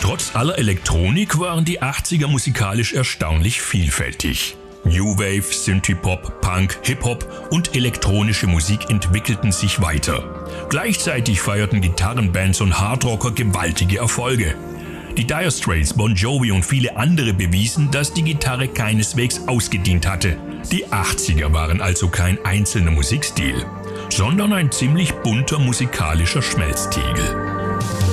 Trotz aller Elektronik waren die 80er musikalisch erstaunlich vielfältig. New Wave, Synthie-Pop, Punk, Hip-Hop und elektronische Musik entwickelten sich weiter. Gleichzeitig feierten Gitarrenbands und Hardrocker gewaltige Erfolge. Die Dire Straits, Bon Jovi und viele andere bewiesen, dass die Gitarre keineswegs ausgedient hatte. Die 80er waren also kein einzelner Musikstil, sondern ein ziemlich bunter musikalischer Schmelztiegel.